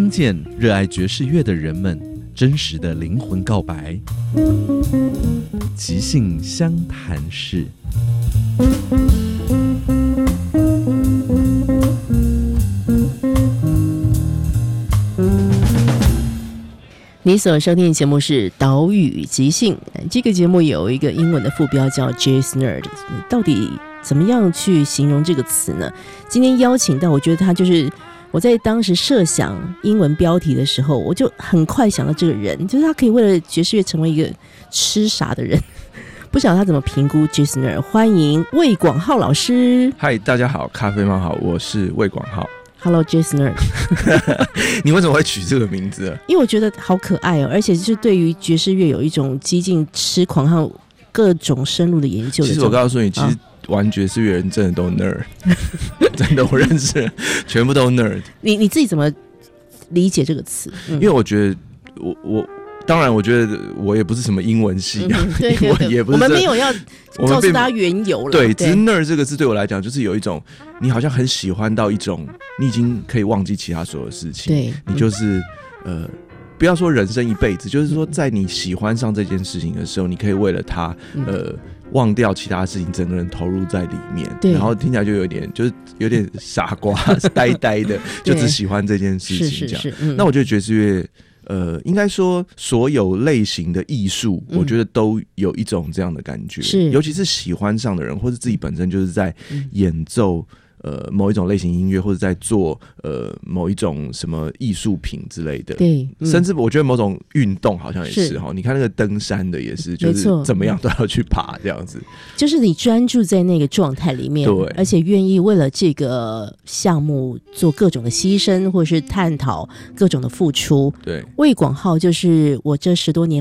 听见热爱爵士乐的人们真实的灵魂告白，即兴相谈室。 你所收听的节目是岛屿即兴，这个节目有一个英文的副标叫 Jazz Nerd， 到底怎么样去形容这个词呢？今天邀请到，我觉得他就是我在当时设想英文标题的时候，我就很快想到这个人，就是他可以为了爵士乐成为一个痴傻的人。不晓得他怎么评估 Jazz Nerd， 欢迎魏广浩老师。 嗨，大家好，咖啡猫好，我是魏广浩。 Hello Jazz Nerd 你为什么会取这个名字啊？ 因为我觉得好可爱哦，而且是对于爵士乐有一种激进痴狂和各种深入的研究的。 其实我告诉你，其实玩爵士乐人真的都 nerd， 真的我认识人全部都 nerd。你自己怎么理解这个词？ 因为我觉得我当然，我觉得我也不是什么英文系的， 对， 我也不是， 我们没有要告诉大家缘由了。 对，只是 nerd 这个字对我来讲，就是有一种你好像很喜欢到一种，你已经可以忘记其他所有事情， 对， 你就是不要说人生一辈子，就是说在你喜欢上这件事情的时候，你可以为了它忘掉其他事情，整个人投入在里面，然后听起来就有点傻瓜呆呆的，就只喜欢这件事情这样。那我觉得爵士乐应该说所有类型的艺术，我觉得都有一种这样的感觉，尤其是喜欢上的人，或是自己本身就是在演奏某一种类型音乐，或者在做某一种什么艺术品之类的， 对， 甚至我觉得某种运动好像也是哈。你看那个登山的也是，就是怎么样都要去爬这样子， 就是你专注在那个状态里面， 对， 而且愿意为了这个项目做各种的牺牲，或是探讨各种的付出。 对， 魏广浩就是我这10多年